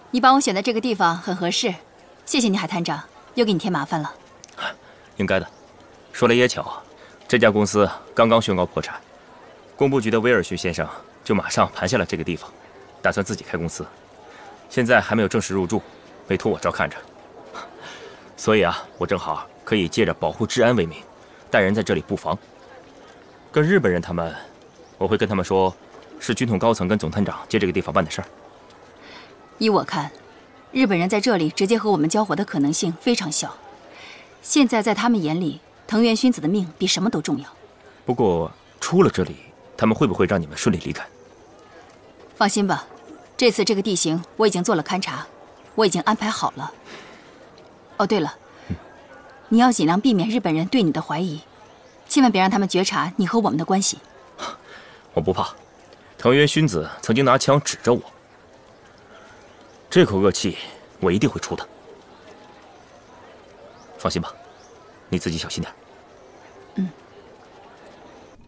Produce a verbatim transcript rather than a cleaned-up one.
你帮我选的这个地方很合适，谢谢你，海探长，又给你添麻烦了。 应该的。说来也巧，这家公司刚刚宣告破产，工部局的威尔逊先生就马上盘下了这个地方，打算自己开公司。现在还没有正式入驻，委托我照看着。所以啊，我正好可以借着保护治安为名，带人在这里布防。跟日本人他们，我会跟他们说，是军统高层跟总探长借这个地方办的事儿。 依我看，日本人在这里直接和我们交火的可能性非常小。现在在他们眼里，藤原薰子的命比什么都重要。 不过出了这里，他们会不会让你们顺利离开？ 放心吧，这次这个地形我已经做了勘察，我已经安排好了。哦，对了，嗯、你要尽量避免日本人对你的怀疑，千万别让他们觉察你和我们的关系。 我不怕，藤原薰子曾经拿枪指着我，这口恶气我一定会出的。放心吧，你自己小心点。